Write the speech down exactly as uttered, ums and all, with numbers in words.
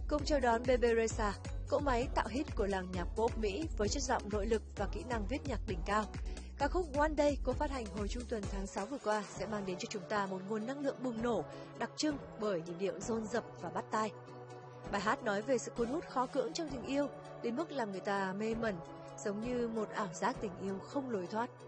Cùng chào đón Bebe Rexha, cỗ máy tạo hit của làng nhạc pop Mỹ với chất giọng nội lực và kỹ năng viết nhạc đỉnh cao. Ca khúc One Day cô phát hành hồi trung tuần tháng sáu vừa qua sẽ mang đến cho chúng ta một nguồn năng lượng bùng nổ, đặc trưng bởi nhịp điệu dồn dập và bắt tai. Bài hát nói về sự cuốn hút khó cưỡng trong tình yêu, đến mức làm người ta mê mẩn, giống như một ảo giác tình yêu không lối thoát.